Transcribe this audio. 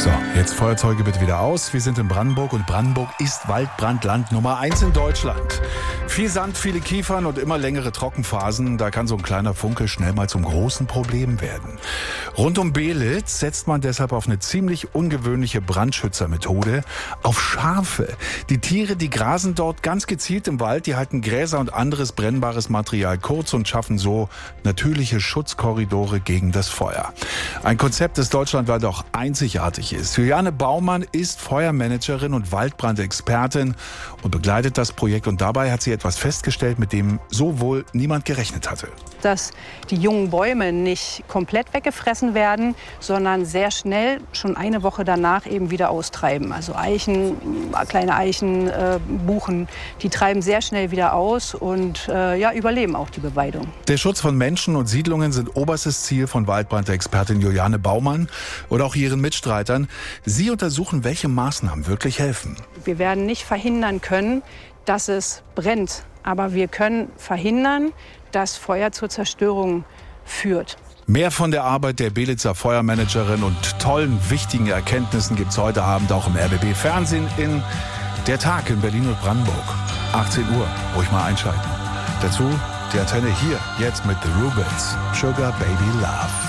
So, jetzt Feuerzeuge bitte wieder aus. Wir sind in Brandenburg und Brandenburg ist Waldbrandland Nummer 1 in Deutschland. Viel Sand, viele Kiefern und immer längere Trockenphasen. Da kann so ein kleiner Funke schnell mal zum großen Problem werden. Rund um Belitz setzt man deshalb auf eine ziemlich ungewöhnliche Brandschützermethode. Auf Schafe. Die Tiere, die grasen dort ganz gezielt im Wald. Die halten Gräser und anderes brennbares Material kurz und schaffen so natürliche Schutzkorridore gegen das Feuer. Ein Konzept, das deutschlandweit auch einzigartig ist. Juliane Baumann ist Feuermanagerin und Waldbrandexpertin und begleitet das Projekt. Und dabei hat sie etwas festgestellt, mit dem so wohl niemand gerechnet hatte. Dass die jungen Bäume nicht komplett weggefressen werden, sondern sehr schnell, schon eine Woche danach, eben wieder austreiben. Also Eichen, kleine Eichen, Buchen, die treiben sehr schnell wieder aus und überleben auch die Beweidung. Der Schutz von Menschen und Siedlungen sind oberstes Ziel von Waldbrandexpertin Juliane Baumann oder auch ihren Mitstreitern. Sie untersuchen, welche Maßnahmen wirklich helfen. Wir werden nicht verhindern können, dass es brennt, aber wir können verhindern, dass Feuer zur Zerstörung führt. Mehr von der Arbeit der Belitzer Feuermanagerin und tollen, wichtigen Erkenntnissen gibt's heute Abend auch im RBB Fernsehen in Der Tag in Berlin und Brandenburg. 18 Uhr, ruhig mal einschalten. Dazu die Antenne hier, jetzt mit The Rubens, Sugar Baby Love.